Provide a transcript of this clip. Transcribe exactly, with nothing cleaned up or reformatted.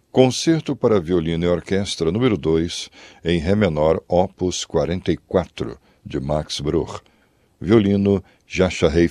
Concerto para violino e orquestra número dois, em Ré menor, opus quarenta e quatro, de Max Bruch. Violino, Jascha